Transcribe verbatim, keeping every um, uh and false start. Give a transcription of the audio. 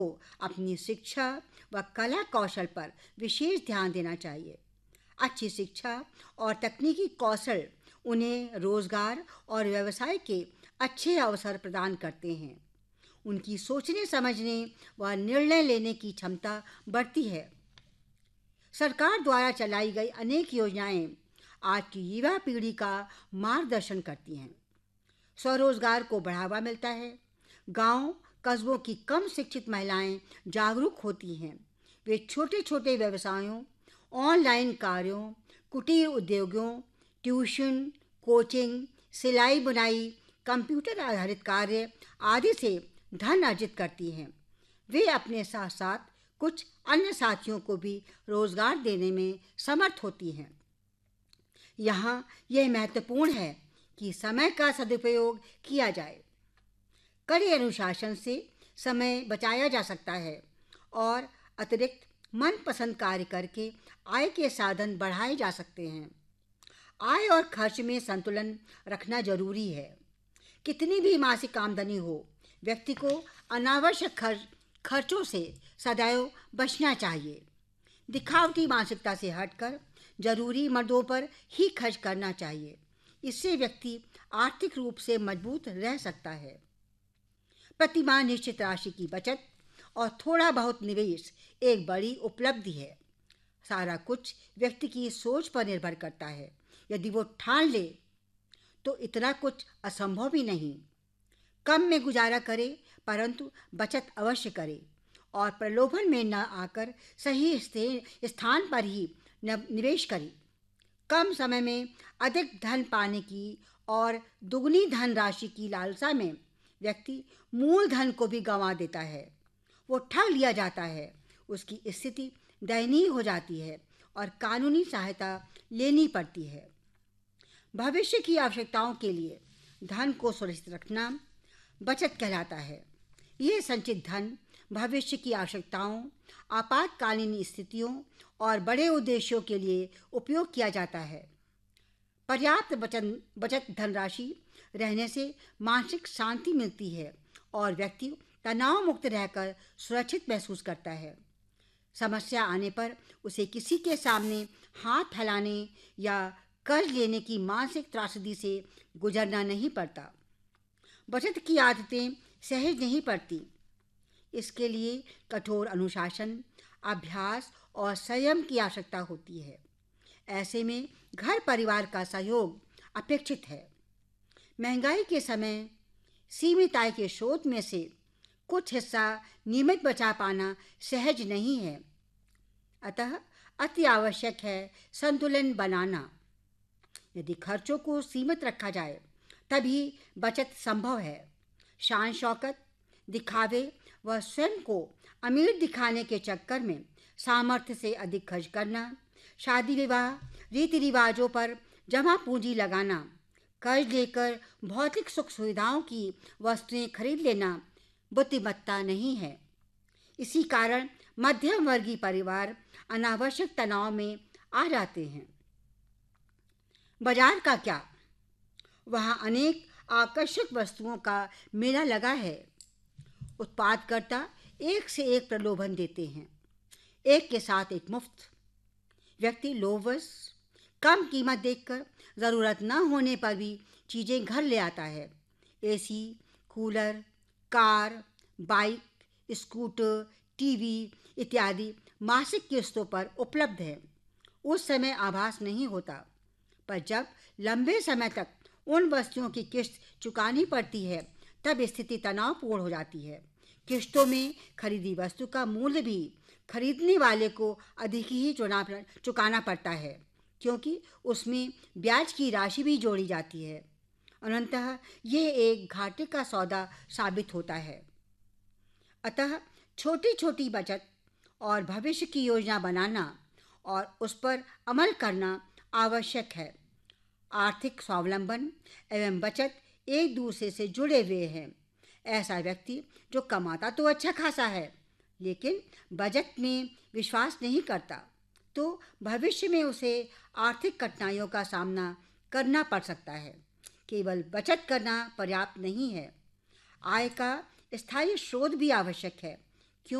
को अपनी शिक्षा व कला कौशल पर विशेष ध्यान देना चाहिए। अच्छी शिक्षा और तकनीकी कौशल उन्हें रोजगार और व्यवसाय के अच्छे अवसर प्रदान करते हैं। उनकी सोचने समझने व निर्णय लेने की क्षमता बढ़ती है। सरकार द्वारा चलाई गई अनेक योजनाएं आज की युवा पीढ़ी का मार्गदर्शन करती हैं। स्वरोजगार को बढ़ावा मिलता है। गांव कस्बों की कम शिक्षित महिलाएं जागरूक होती हैं। वे छोटे छोटे व्यवसायों, ऑनलाइन कार्यों, कुटीर उद्योगों, ट्यूशन, कोचिंग, सिलाई बुनाई, कंप्यूटर आधारित कार्य आदि से धन अर्जित करती हैं। वे अपने साथ साथ कुछ अन्य साथियों को भी रोजगार देने में समर्थ होती हैं। यहाँ यह महत्वपूर्ण है कि समय का सदुपयोग किया जाए। कड़े अनुशासन से समय बचाया जा सकता है और अतिरिक्त मनपसंद कार्य करके आय के साधन बढ़ाए जा सकते हैं। आय और खर्च में संतुलन रखना जरूरी है। कितनी भी मासिक आमदनी हो, व्यक्ति को अनावश्यक खर्च खर्चों से सदैव बचना चाहिए। दिखावटी मानसिकता से हटकर जरूरी मर्दों पर ही खर्च करना चाहिए। इससे व्यक्ति आर्थिक रूप से मजबूत रह सकता है। प्रतिमाह निश्चित राशि की बचत और थोड़ा बहुत निवेश एक बड़ी उपलब्धि है। सारा कुछ व्यक्ति की सोच पर निर्भर करता है। यदि वो ठान ले तो इतना कुछ असंभव भी नहीं। कम में गुजारा करे, परंतु बचत अवश्य करे और प्रलोभन में न आकर सही स्थान पर ही निवेश करे। कम समय में अधिक धन पाने की और दुगनी धन राशि की लालसा में व्यक्ति मूल धन को भी गंवा देता है। वो ठग लिया जाता है। उसकी स्थिति दयनीय हो जाती है और कानूनी सहायता लेनी पड़ती है। भविष्य की आवश्यकताओं के लिए धन को सुरक्षित रखना बचत कहलाता है। यह संचित धन भविष्य की आवश्यकताओं, आपातकालीन स्थितियों और बड़े उद्देश्यों के लिए उपयोग किया जाता है। पर्याप्त बचत बचत धनराशि रहने से मानसिक शांति मिलती है और व्यक्ति तनाव मुक्त रहकर सुरक्षित महसूस करता है। समस्या आने पर उसे किसी के सामने हाथ फैलाने या कर्ज लेने की मानसिक त्रासदी से गुजरना नहीं पड़ता। बचत की आदतें सहज नहीं पड़ती। इसके लिए कठोर अनुशासन, अभ्यास और संयम की आवश्यकता होती है। ऐसे में घर परिवार का सहयोग अपेक्षित है। महंगाई के समय सीमित आय के स्रोत में से कुछ हिस्सा नियमित बचा पाना सहज नहीं है। अतः अति आवश्यक है संतुलन बनाना। यदि खर्चों को सीमित रखा जाए तभी बचत संभव है। शान शौकत, दिखावे व स्वयं को अमीर दिखाने के चक्कर में सामर्थ्य से अधिक खर्च करना, शादी विवाह रीति रिवाजों पर जमा पूंजी लगाना, कर्ज लेकर भौतिक सुख सुविधाओं की वस्तुएं खरीद लेना बुद्धिमत्ता नहीं है। इसी कारण मध्यम वर्गीय परिवार अनावश्यक तनाव में आ जाते हैं। बाजार का क्या? वहाँ अनेक आकर्षक वस्तुओं का मेला लगा है। उत्पादकर्ता एक से एक प्रलोभन देते हैं, एक के साथ एक मुफ्त। व्यक्ति लोभवश कम कीमत देखकर ज़रूरत न होने पर भी चीज़ें घर ले आता है। AC, cooler, car, bike, scooter, TV इत्यादि मासिक किस्तों पर उपलब्ध है। उस समय आभास नहीं होता, पर जब लंबे समय तक उन वस्तुओं की किस्त चुकानी पड़ती है तब स्थिति तनावपूर्ण हो जाती है। किस्तों में खरीदी वस्तु का मूल्य भी खरीदने वाले को अधिक ही चुकाना पड़ता है, क्योंकि उसमें ब्याज की राशि भी जोड़ी जाती है। अनंतः यह एक घाटे का सौदा साबित होता है। अतः छोटी छोटी बचत और भविष्य की योजना बनाना और उस पर अमल करना आवश्यक है। आर्थिक स्वावलंबन एवं बचत एक दूसरे से जुड़े हुए हैं। ऐसा व्यक्ति जो कमाता तो अच्छा खासा है, लेकिन बचत में विश्वास नहीं करता, तो भविष्य में उसे आर्थिक कठिनाइयों का सामना करना पड़ सकता है। केवल बचत करना पर्याप्त नहीं है। आय का स्थायी स्रोत भी आवश्यक है।